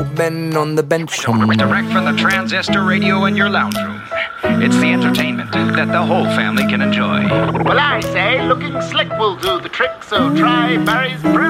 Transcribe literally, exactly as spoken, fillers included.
Ben on the bench. Direct from the transistor radio in your lounge room. It's the entertainment that the whole family can enjoy. Well, I say, looking slick will do the trick, so try Barry's Brew.